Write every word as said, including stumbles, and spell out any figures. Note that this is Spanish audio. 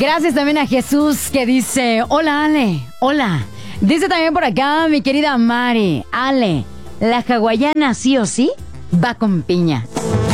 Gracias también a Jesús que dice, hola Ale, hola. Dice también por acá mi querida Mari, Ale, la hawaiana sí o sí va con piña.